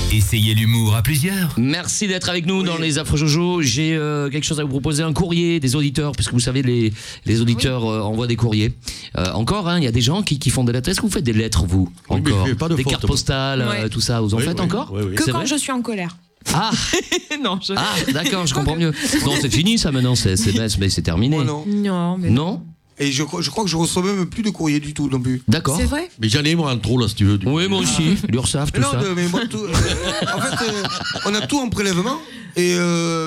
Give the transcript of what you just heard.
Essayez l'humour à plusieurs. Merci d'être avec nous dans les Affreux Jojo. J'ai quelque chose à vous proposer, un courrier des auditeurs, puisque vous savez, les auditeurs envoient des courriers. Encore, il y a des gens qui font des lettres. Est-ce que vous faites des lettres, vous? Encore mais pas de des faute. cartes postales, tout ça, vous en faites encore? Oui. Que C'est quand vrai je suis en colère. Ah, d'accord, je comprends mieux. Non, c'est fini ça maintenant, c'est terminé. Moi, non. Non, mais Non? Et je crois que je reçois même plus de courrier du tout non plus. D'accord. c'est vrai. Mais j'en ai moi en trop là si tu veux. Oui, moi aussi. L'URSSAF, tout Non, ça. mais moi, tout, en fait, on a tout en prélèvement et